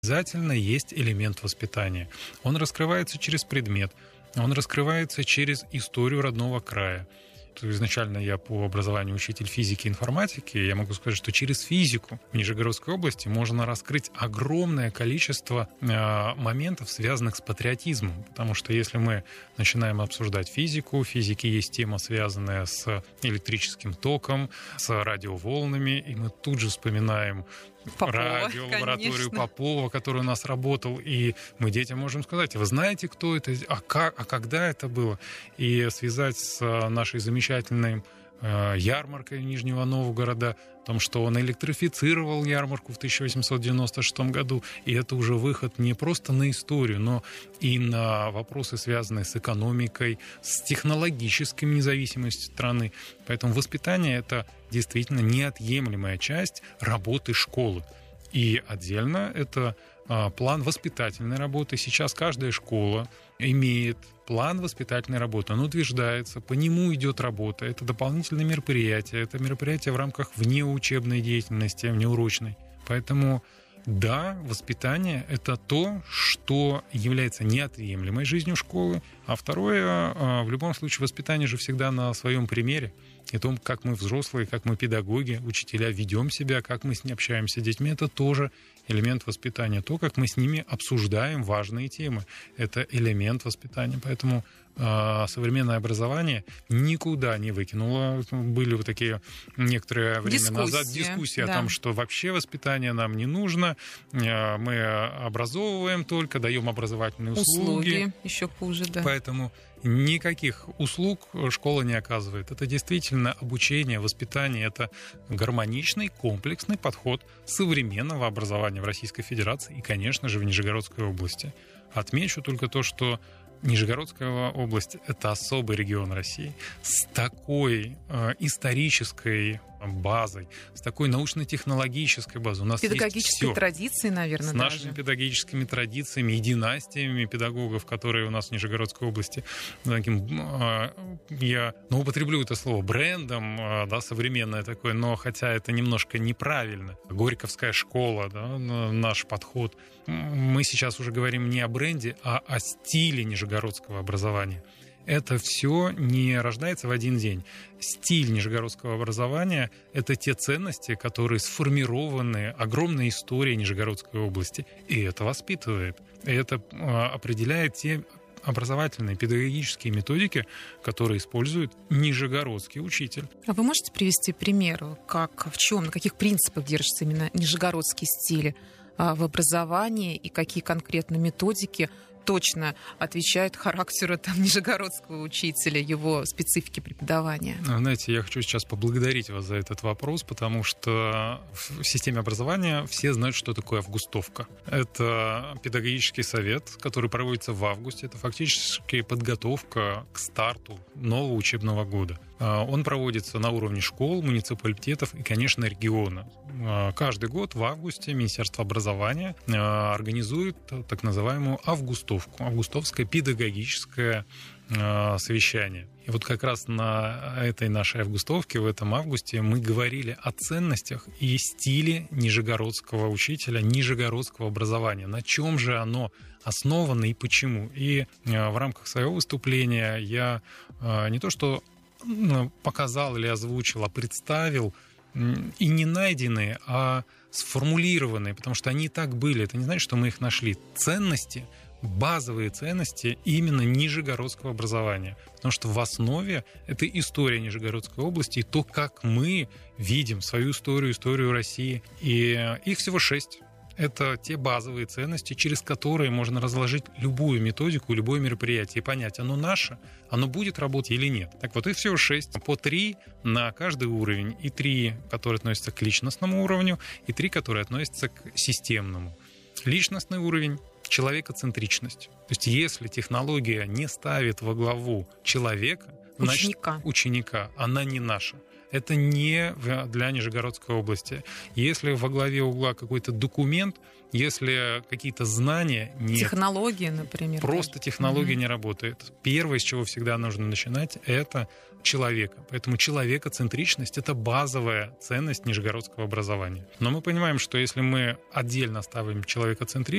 Обязательно есть элемент воспитания. Он раскрывается через предмет, он раскрывается через историю родного края. Изначально я по образованию учитель физики и информатики, и я могу сказать, что через физику в Нижегородской области можно раскрыть огромное количество моментов, связанных с патриотизмом. Потому что если мы начинаем обсуждать физику, в физике есть тема, связанная с электрическим током, с радиоволнами, и мы тут же вспоминаем радиолабораторию Попова, который у нас работал, и мы детям можем сказать: вы знаете, кто это, когда это было, и связать с нашей замечательной ярмаркой Нижнего Новгорода, о том, что он электрифицировал ярмарку в 1896 году, и это уже выход не просто на историю, но и на вопросы, связанные с экономикой, с технологической независимостью страны. Поэтому воспитание — это действительно неотъемлемая часть работы школы. И отдельно это план воспитательной работы. Сейчас каждая школа имеет план воспитательной работы. Он утверждается, по нему идет работа. Это дополнительные мероприятия, это мероприятия в рамках внеучебной деятельности, внеурочной. Поэтому да, воспитание — это то, что является неотъемлемой жизнью школы. А второе, в любом случае, воспитание же всегда на своем примере. И том, как мы взрослые, как мы педагоги, учителя ведем себя, как мы с ними общаемся с детьми, это тоже элемент воспитания. То, как мы с ними обсуждаем важные темы, это элемент воспитания. Поэтому современное образование никуда не выкинуло. Были вот такие некоторое время назад дискуссии о том, что вообще воспитание нам не нужно. Мы образовываем только, даем образовательные услуги. Еще хуже, да. Поэтому никаких услуг школа не оказывает. Это действительно обучение, воспитание. Это гармоничный, комплексный подход современного образования в Российской Федерации и, конечно же, в Нижегородской области. Отмечу только то, что Нижегородская область — это особый регион России с такой исторической базой, с такой научно-технологической базой. У нас педагогические есть традиции, наверное, с нашими педагогическими традициями и династиями педагогов, которые у нас в Нижегородской области, таким, я употреблю это слово, брендом, да, современное такое, но хотя это немножко неправильно. Горьковская школа, да, наш подход. Мы сейчас уже говорим не о бренде, а о стиле нижегородского образования. Это все не рождается в один день. Стиль нижегородского образования — это те ценности, которые сформированы огромной историей Нижегородской области. И это воспитывает. И это определяет те образовательные, педагогические методики, которые использует нижегородский учитель. А вы можете привести пример, в чем, на каких принципах держится именно нижегородский стиль в образовании и какие конкретно методики точно отвечают характеру нижегородского учителя, его специфике преподавания? Знаете, я хочу сейчас поблагодарить вас за этот вопрос, потому что в системе образования все знают, что такое августовка. Это педагогический совет, который проводится в августе. Это фактически подготовка к старту нового учебного года. Он проводится на уровне школ, муниципалитетов и, конечно, региона. Каждый год в августе Министерство образования организует так называемую августовку, августовское педагогическое совещание. И вот как раз на этой нашей августовке, в этом августе, мы говорили о ценностях и стиле нижегородского учителя, нижегородского образования. На чем же оно основано и почему. И в рамках своего выступления я не то что показал или озвучил, а представил и не найденные, а сформулированные, потому что они и так были. Это не значит, что мы их нашли. Ценности, базовые ценности именно нижегородского образования. Потому что в основе это история Нижегородской области и то, как мы видим свою историю, историю России. И их всего 6. Это те базовые ценности, через которые можно разложить любую методику, любое мероприятие и понять, оно наше, оно будет работать или нет. Так вот, их всего 6, по 3 на каждый уровень, и 3, которые относятся к личностному уровню, и 3, которые относятся к системному. Личностный уровень — человекоцентричность. То есть если технология не ставит во главу человека, значит, ученика, она не наша. Это не для Нижегородской области. Если во главе угла какой-то документ, Если какие-то знания нет. Технологии, например. Просто технология не работает. Первое, с чего всегда нужно начинать, это человека. Поэтому человекоцентричность — это базовая ценность нижегородского образования. Но мы понимаем, что если мы отдельно ставим человекоцентричность,